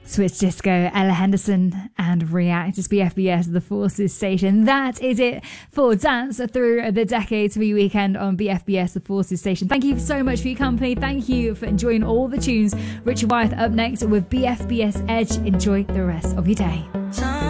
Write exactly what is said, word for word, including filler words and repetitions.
Switch Disco, Ella Henderson, and React. It's B F B S, the Forces Station. That is it for Dance Through the Decades for your weekend on B F B S, the Forces Station. Thank you so much for your company. Thank you for enjoying all the tunes. Richard Wyeth up next with B F B S Edge. Enjoy the rest of your day.